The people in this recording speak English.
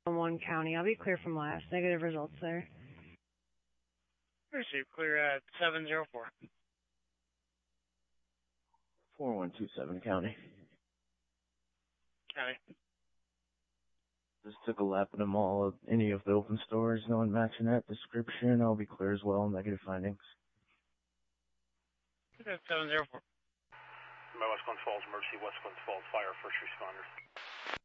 1 County. I'll be clear from last. Negative results there. Received clear at 704. 4127 County. County. Just took a lap at them all. Any of the open stores, no one matching that description. I'll be clear as well. Negative findings. Clear at 704. My West Glen Falls, emergency West Glen Falls, fire, first responders.